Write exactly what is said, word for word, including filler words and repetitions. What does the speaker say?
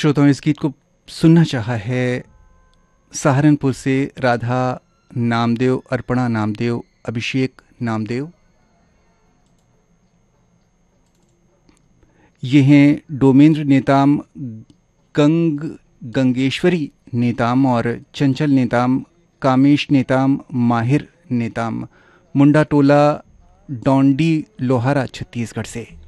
श्रोताओं, इस गीत को सुनना चाहा है सहारनपुर से राधा नामदेव, अर्पणा नामदेव, अभिषेक नामदेव। ये हैं डोमेंद्र नेताम, गंग गंगेश्वरी नेताम और चंचल नेताम, कामेश नेताम, माहिर नेताम, मुंडा टोला, डोंडी लोहारा, छत्तीसगढ़ से।